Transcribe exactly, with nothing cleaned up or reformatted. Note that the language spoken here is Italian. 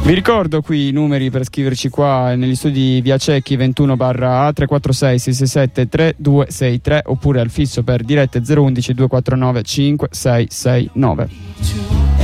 Vi ricordo qui i numeri per scriverci qua negli studi via Cecchi ventuno barra A tre quattro sei sei sei sette tre due sei tre oppure al fisso per dirette zero uno uno due quattro nove cinque sei sei nove.